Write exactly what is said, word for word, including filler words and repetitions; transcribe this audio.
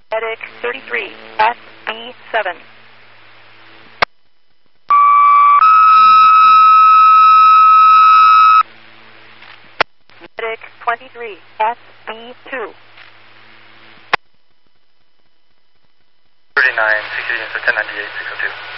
Medic thirty-three, S B seven. Medic twenty-three, S B two. thirty-nine, sixty units of ten ninety-eight, six oh two.